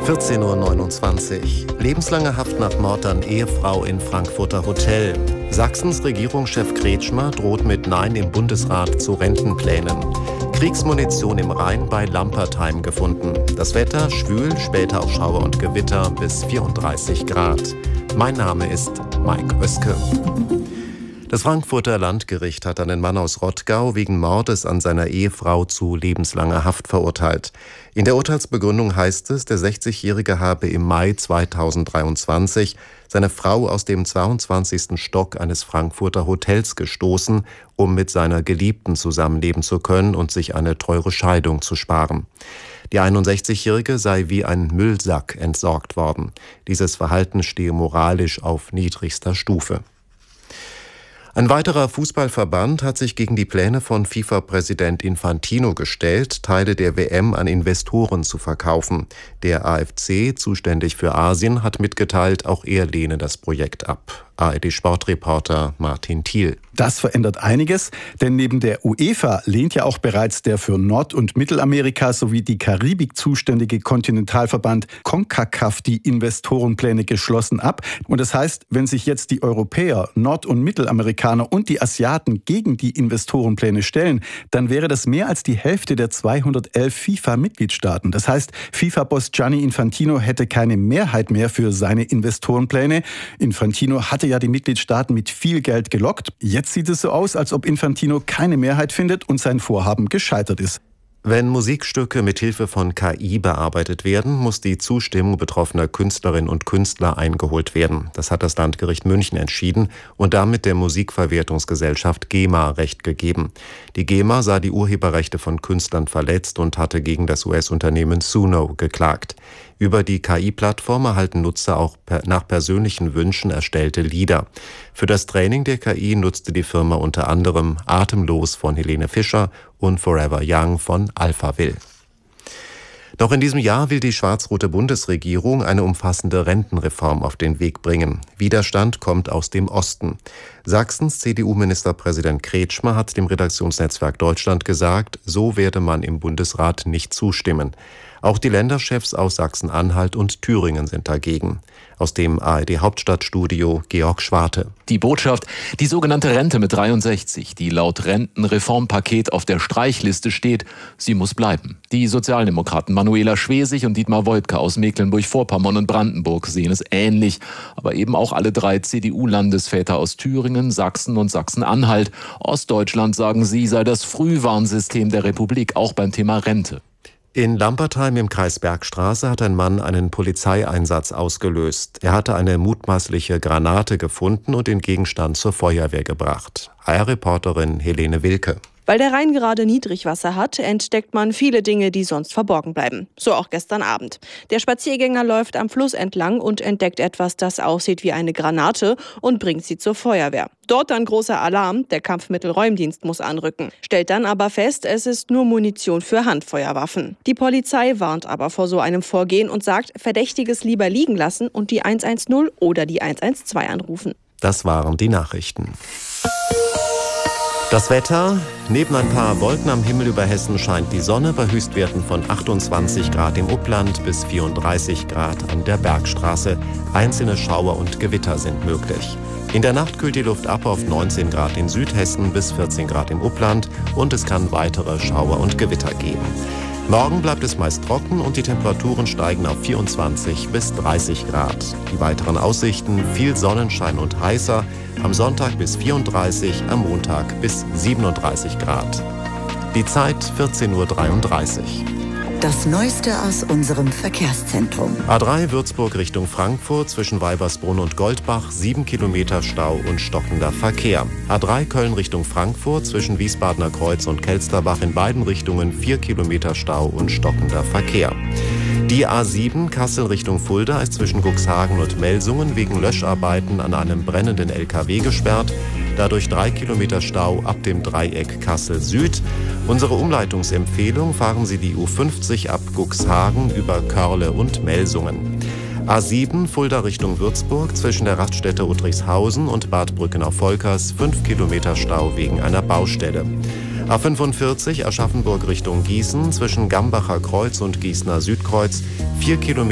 14:29 Uhr. Lebenslange Haft nach Mord an Ehefrau in Frankfurter Hotel. Sachsens Regierungschef Kretschmer droht mit Nein im Bundesrat zu Rentenplänen. Kriegsmunition im Rhein bei Lampertheim gefunden. Das Wetter schwül, später auch Schauer und Gewitter bis 34 Grad. Mein Name ist Mike Oeske. Das Frankfurter Landgericht hat einen Mann aus Rottgau wegen Mordes an seiner Ehefrau zu lebenslanger Haft verurteilt. In der Urteilsbegründung heißt es, der 60-Jährige habe im Mai 2023 seine Frau aus dem 22. Stock eines Frankfurter Hotels gestoßen, um mit seiner Geliebten zusammenleben zu können und sich eine teure Scheidung zu sparen. Die 61-Jährige sei wie ein Müllsack entsorgt worden. Dieses Verhalten stehe moralisch auf niedrigster Stufe. Ein weiterer Fußballverband hat sich gegen die Pläne von FIFA-Präsident Infantino gestellt, Teile der WM an Investoren zu verkaufen. Der AFC, zuständig für Asien, hat mitgeteilt, auch er lehne das Projekt ab. ARD-Sportreporter Martin Thiel. Das verändert einiges, denn neben der UEFA lehnt ja auch bereits der für Nord- und Mittelamerika sowie die Karibik zuständige Kontinentalverband CONCACAF die Investorenpläne geschlossen ab. Und das heißt, wenn sich jetzt die Europäer, Nord- und Mittelamerikaner und die Asiaten gegen die Investorenpläne stellen, dann wäre das mehr als die Hälfte der 211 FIFA-Mitgliedstaaten. Das heißt, FIFA-Boss Gianni Infantino hätte keine Mehrheit mehr für seine Investorenpläne. Infantino hatte ja die Mitgliedstaaten mit viel Geld gelockt. Jetzt sieht es so aus, als ob Infantino keine Mehrheit findet und sein Vorhaben gescheitert ist. Wenn Musikstücke mit Hilfe von KI bearbeitet werden, muss die Zustimmung betroffener Künstlerinnen und Künstler eingeholt werden. Das hat das Landgericht München entschieden und damit der Musikverwertungsgesellschaft GEMA Recht gegeben. Die GEMA sah die Urheberrechte von Künstlern verletzt und hatte gegen das US-Unternehmen Suno geklagt. Über die KI-Plattform erhalten Nutzer auch nach persönlichen Wünschen erstellte Lieder. Für das Training der KI nutzte die Firma unter anderem Atemlos von Helene Fischer und Forever Young von Alphaville. Noch in diesem Jahr will die schwarz-rote Bundesregierung eine umfassende Rentenreform auf den Weg bringen. Widerstand kommt aus dem Osten. Sachsens CDU-Ministerpräsident Kretschmer hat dem Redaktionsnetzwerk Deutschland gesagt, so werde man im Bundesrat nicht zustimmen. Auch die Länderchefs aus Sachsen-Anhalt und Thüringen sind dagegen. Aus dem ARD-Hauptstadtstudio Georg Schwarte. Die Botschaft, die sogenannte Rente mit 63, die laut Rentenreformpaket auf der Streichliste steht, sie muss bleiben. Die Sozialdemokraten Manuela Schwesig und Dietmar Woidke aus Mecklenburg-Vorpommern und Brandenburg sehen es ähnlich. Aber eben auch alle drei CDU-Landesväter aus Thüringen, Sachsen und Sachsen-Anhalt. Ostdeutschland, sagen sie, sei das Frühwarnsystem der Republik, auch beim Thema Rente. In Lampertheim im Kreis Bergstraße hat ein Mann einen Polizeieinsatz ausgelöst. Er hatte eine mutmaßliche Granate gefunden und den Gegenstand zur Feuerwehr gebracht. HR-Reporterin Helene Wilke. Weil der Rhein gerade Niedrigwasser hat, entdeckt man viele Dinge, die sonst verborgen bleiben. So auch gestern Abend. Der Spaziergänger läuft am Fluss entlang und entdeckt etwas, das aussieht wie eine Granate und bringt sie zur Feuerwehr. Dort dann großer Alarm, der Kampfmittelräumdienst muss anrücken. Stellt dann aber fest, es ist nur Munition für Handfeuerwaffen. Die Polizei warnt aber vor so einem Vorgehen und sagt, Verdächtiges lieber liegen lassen und die 110 oder die 112 anrufen. Das waren die Nachrichten. Das Wetter: Neben ein paar Wolken am Himmel über Hessen scheint die Sonne bei Höchstwerten von 28 Grad im Upland bis 34 Grad an der Bergstraße. Einzelne Schauer und Gewitter sind möglich. In der Nacht kühlt die Luft ab auf 19 Grad in Südhessen bis 14 Grad im Upland und es kann weitere Schauer und Gewitter geben. Morgen bleibt es meist trocken und die Temperaturen steigen auf 24 bis 30 Grad. Die weiteren Aussichten: viel Sonnenschein und heißer, am Sonntag bis 34, am Montag bis 37 Grad. Die Zeit 14:33 Uhr. Das Neueste aus unserem Verkehrszentrum. A3 Würzburg Richtung Frankfurt zwischen Weibersbrunn und Goldbach 7 Kilometer Stau und stockender Verkehr. A3 Köln Richtung Frankfurt zwischen Wiesbadener Kreuz und Kelsterbach in beiden Richtungen 4 Kilometer Stau und stockender Verkehr. Die A7 Kassel Richtung Fulda ist zwischen Cuxhagen und Melsungen wegen Löscharbeiten an einem brennenden LKW gesperrt. Dadurch 3 Kilometer Stau ab dem Dreieck Kassel Süd. Unsere Umleitungsempfehlung: fahren Sie die U50 ab Cuxhagen über Körle und Melsungen. A7 Fulda Richtung Würzburg zwischen der Raststätte Uttrichshausen und Bad Brückenau-Volkers 5 Kilometer Stau wegen einer Baustelle. A45 Aschaffenburg Richtung Gießen zwischen Gambacher Kreuz und Gießener Südkreuz 4 Kilometer